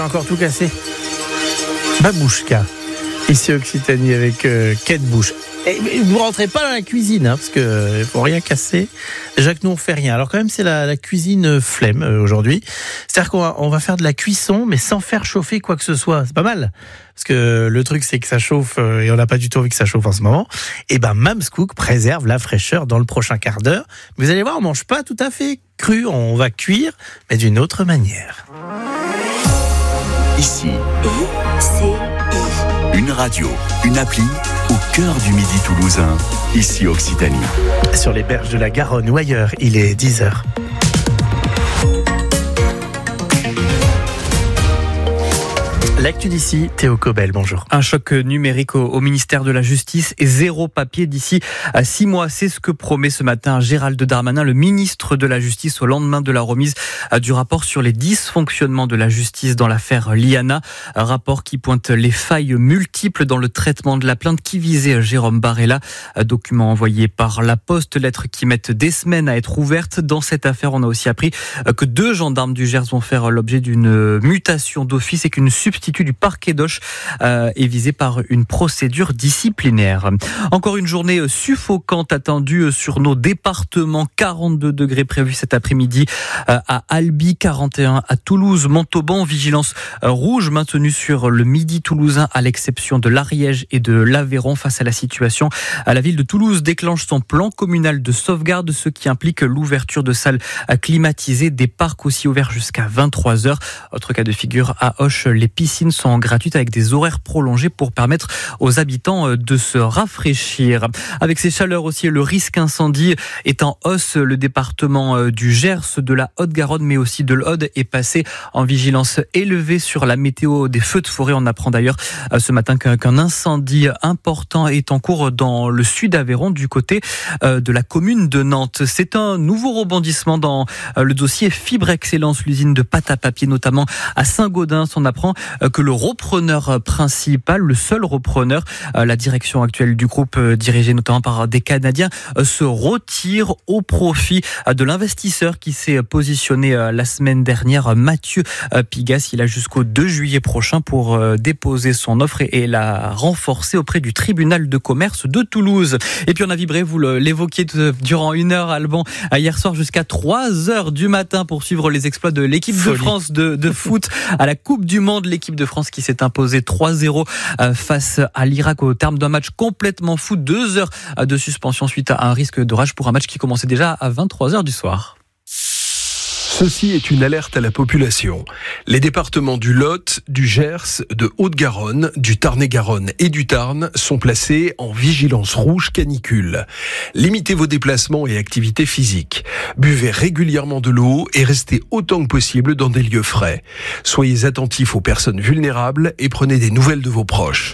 Encore tout cassé. Babouchka, ici Occitanie avec Kate Bush. Et vous rentrez pas dans la cuisine, parce que faut rien casser. Déjà que nous on fait rien. Alors quand même c'est la cuisine flemme aujourd'hui. C'est-à-dire qu'on va faire de la cuisson, mais sans faire chauffer quoi que ce soit. C'est pas mal. Parce que le truc c'est que ça chauffe et on n'a pas du tout envie que ça chauffe en ce moment. Et Mams Cook préserve la fraîcheur dans le prochain quart d'heure. Vous allez voir, on mange pas tout à fait cru, on va cuire, mais d'une autre manière. Ici, une radio, une appli au cœur du Midi toulousain, ici Occitanie. Sur les berges de la Garonne ou ailleurs, il est 10h. L'actu d'ici, Théo Cobel, bonjour. Un choc numérique au ministère de la Justice et zéro papier d'ici à 6 mois. C'est ce que promet ce matin Gérald Darmanin, le ministre de la Justice, au lendemain de la remise du rapport sur les dysfonctionnements de la justice dans l'affaire Liana. Un rapport qui pointe les failles multiples dans le traitement de la plainte qui visait Jérôme Barella. Document envoyé par la Poste, lettres qui mettent des semaines à être ouvertes. Dans cette affaire, on a aussi appris que 2 gendarmes du Gers vont faire l'objet d'une mutation d'office et qu'une substitut du parquet d'Auch est visé par une procédure disciplinaire. Encore une journée suffocante attendue sur nos départements. 42 degrés prévus cet après-midi à Albi, 41 à Toulouse, Montauban. Vigilance rouge maintenue sur le Midi toulousain à l'exception de l'Ariège et de l'Aveyron. Face à la situation, la ville de Toulouse déclenche son plan communal de sauvegarde, ce qui implique l'ouverture de salles climatisées, des parcs aussi ouverts jusqu'à 23h. Autre cas de figure à Auch, les piscines sont gratuites avec des horaires prolongés pour permettre aux habitants de se rafraîchir. Avec ces chaleurs aussi, le risque incendie est en hausse. Le département du Gers, de la Haute-Garonne, mais aussi de l'Aude est passé en vigilance élevée sur la météo des feux de forêt. On apprend d'ailleurs ce matin qu'un incendie important est en cours dans le sud Aveyron, du côté de la commune de Nantes. C'est un nouveau rebondissement dans le dossier Fibre Excellence, l'usine de pâte à papier, notamment à Saint-Gaudens. On apprend que le repreneur principal, le seul repreneur, la direction actuelle du groupe, dirigée notamment par des Canadiens, se retire au profit de l'investisseur qui s'est positionné la semaine dernière, Mathieu Pigas. Il a jusqu'au 2 juillet prochain pour déposer son offre et la renforcer auprès du tribunal de commerce de Toulouse. Et puis on a vibré, vous l'évoquiez durant 1 heure, Alban, hier soir jusqu'à 3h du matin pour suivre les exploits de l'équipe de France de foot à la Coupe du Monde. L'équipe de France qui s'est imposée 3-0 face à l'Irak au terme d'un match complètement fou. 2 heures de suspension suite à un risque d'orage pour un match qui commençait déjà à 23h du soir. Ceci est une alerte à la population. Les départements du Lot, du Gers, de Haute-Garonne, du Tarn-et-Garonne et du Tarn sont placés en vigilance rouge canicule. Limitez vos déplacements et activités physiques. Buvez régulièrement de l'eau et restez autant que possible dans des lieux frais. Soyez attentifs aux personnes vulnérables et prenez des nouvelles de vos proches.